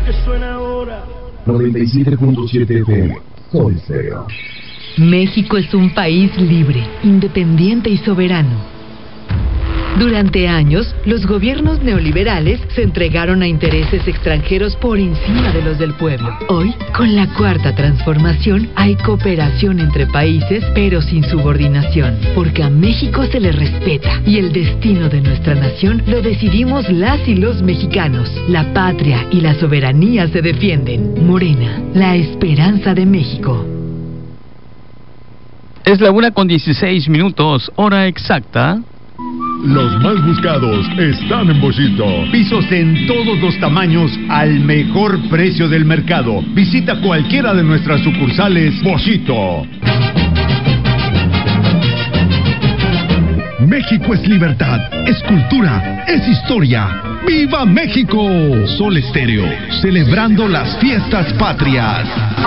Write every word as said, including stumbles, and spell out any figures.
que suena ahora. noventa y siete punto siete F M, Sol Estéreo. México es un país libre, independiente y soberano. Durante años, los gobiernos neoliberales se entregaron a intereses extranjeros por encima de los del pueblo. Hoy, con la cuarta transformación, hay cooperación entre países, pero sin subordinación, porque a México se le respeta y el destino de nuestra nación lo decidimos las y los mexicanos. La patria y la soberanía se defienden. Morena, la esperanza de México. Es la una con dieciséis minutos, hora exacta. Los más buscados están en Boschito. Pisos en todos los tamaños al mejor precio del mercado. Visita cualquiera de nuestras sucursales Boschito. México es libertad, es cultura, es historia. ¡Viva México! Sol Estéreo, celebrando las fiestas patrias.